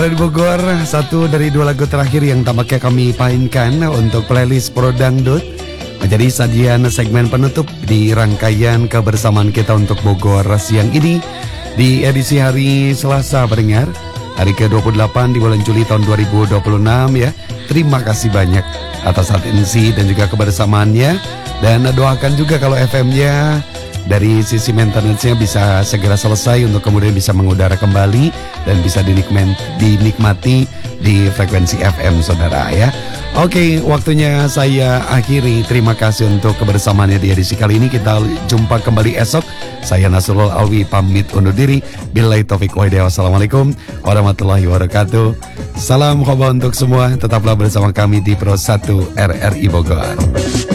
Dari Bogor, satu dari dua lagu terakhir yang tampaknya kami mainkan untuk playlist Pro Dangdut menjadi sajian segmen penutup di rangkaian kebersamaan kita untuk Bogor siang ini di edisi hari Selasa pendengar, hari ke-28 di bulan Juli tahun 2026 ya. Terima kasih banyak atas atensi dan juga kebersamaannya, dan doakan juga kalau FM-nya dari sisi maintenance-nya bisa segera selesai untuk kemudian bisa mengudara kembali dan bisa dinikmati di frekuensi FM saudara ya. Oke, waktunya saya akhiri. Terima kasih untuk kebersamaannya di edisi kali ini. Kita jumpa kembali esok. Saya Nasrul Alwi pamit undur diri. Billahi taufiq wa hidayah. Wassalamualaikum warahmatullahi wabarakatuh. Salam khoba untuk semua. Tetaplah bersama kami di Pro 1 RRI Bogor.